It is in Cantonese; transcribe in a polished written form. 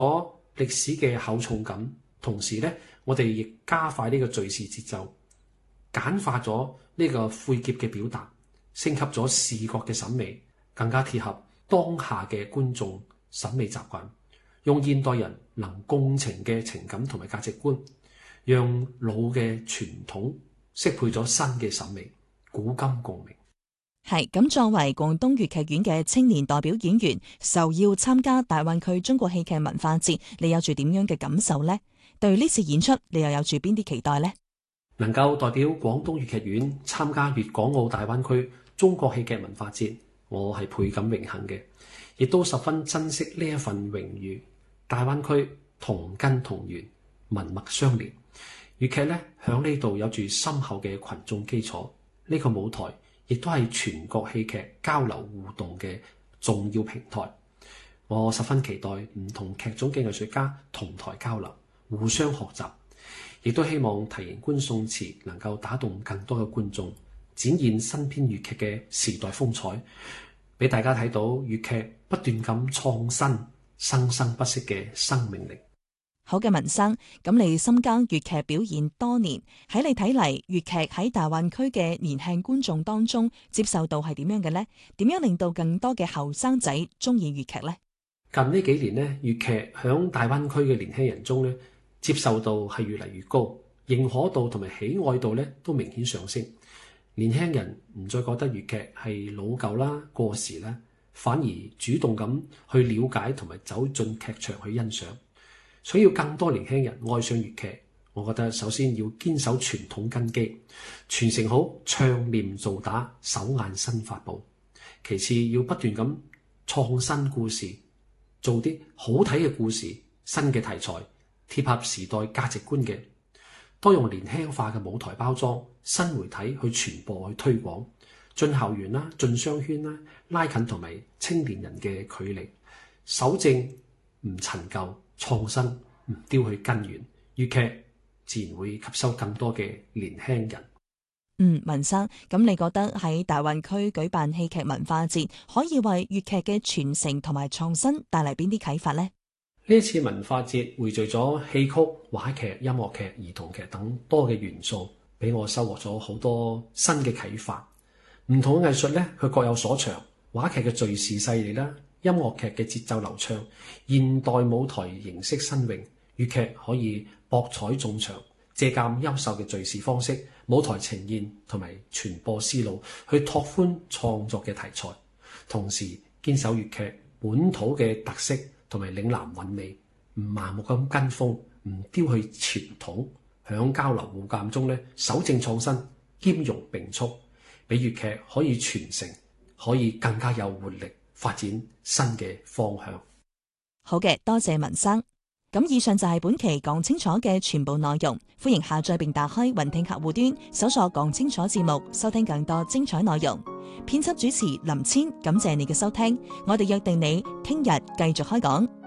咗歷史嘅厚重感，同時呢，我哋亦加快呢個敘事節奏，簡化咗呢個晦澀嘅表達，升級咗視覺嘅審美，更加貼合當下嘅觀眾審美習慣，用現代人能共情嘅情感同埋價值觀，讓老嘅傳統適配咗新嘅審美，古今共鳴。 係咁，作為廣東粵劇院嘅青年代表演員，受邀參加大灣區中國戲劇文化節，你有住點樣嘅感受呢？對呢次演出，你又有住邊啲期待呢？ 能夠代表廣東粵劇院參加粵港澳大灣區中國戲劇文化節，我係倍感榮幸嘅，亦都十分珍惜呢一份榮譽。大灣區同根同源，文脈相連，粵劇呢響呢度有住深厚嘅群眾基礎，呢個舞台亦都係全國戲劇交流互動嘅重要平台。我十分期待唔同劇種嘅藝術家同台交流，互相學習，亦都希望題型觀宋詞能夠打動更多嘅觀眾，展現新編粵劇嘅時代風采，俾大家睇到粵劇不斷咁創新，生生不息嘅生命力。 好嘅，文生，咁你深耕粵劇表演多年，喺你睇嚟，粵劇喺大灣區嘅年輕觀眾當中接受度係點樣嘅呢？點樣令到更多嘅後生仔中意粵劇呢？ 近呢幾年呢，粵劇響大灣區嘅年輕人中呢，接受度係越嚟越高，認可度同埋喜愛度呢都明顯上升。年輕人唔再覺得粵劇係老舊啦、過時啦，反而主動咁去了解同埋走進劇場去欣賞。想要更多年輕人愛上粵劇，我覺得首先要堅守傳統根基，傳承好唱念做打手眼身法步。其次要不斷咁創新故事，做啲好睇嘅故事、新嘅題材，貼合時代價值觀嘅，多用年輕化嘅舞台包裝、新媒體去傳播去推廣，進校園啦、進商圈啦，拉近同埋青年人嘅距離，守正唔陳舊，創新唔丟去根源，粵劇自然會吸收更多嘅年輕人。 文生，咁你覺得喺大灣區舉辦戲劇文化節，可以為粵劇嘅傳承同埋創新帶嚟邊啲啟發呢？ 呢一次文化節匯聚咗戲曲、話劇、音樂劇、兒童劇等多嘅元素，俾我收穫咗好多新嘅啟發。唔同嘅藝術呢，佢各有所長。話劇嘅敘事細膩啦，音樂劇嘅節奏流暢，現代舞台形式新穎，粵劇可以博采眾長，借鑑優秀嘅敘事方式、舞台呈現同埋傳播思路，去拓寬創作嘅題材，同時堅守粵劇本土嘅特色同埋嶺南韻味，唔盲目咁跟風，唔丟去傳統，響交流互鑑中呢，守正創新，兼容並蓄，俾粵劇可以傳承，可以更加有活力，發展新嘅方向。 好嘅，多謝文生。咁以上就係本期講清楚嘅全部內容，歡迎下載並打開雲聽客戶端，搜索講清楚節目，收聽更多精彩內容。編輯主持林千，感謝你嘅收聽，我哋約定你聽日繼續開講。